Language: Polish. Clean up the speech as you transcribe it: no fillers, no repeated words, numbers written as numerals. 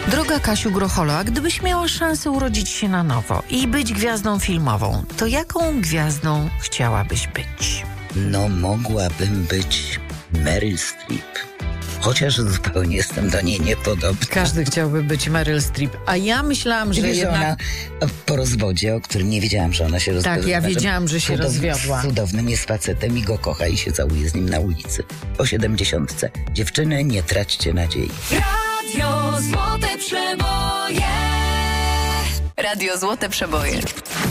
Droga Kasiu Grocholo, a gdybyś miała szansę urodzić się na nowo i być gwiazdą filmową, to jaką gwiazdą chciałabyś być? No, mogłabym być Meryl Streep. Chociaż zupełnie jestem do niej niepodobna. Każdy chciałby być Meryl Streep, a ja myślałam, że Wiesz, jednak... ona po rozwodzie, o którym nie wiedziałam, że ona się rozwiodła. Tak, ja wiedziałam, że się rozwiodła. Cudownym jest facetem i go kocha i się całuje z nim na ulicy. Po 70. Dziewczyny, nie traćcie nadziei. Radio Złote Przeboje. Radio Złote Przeboje.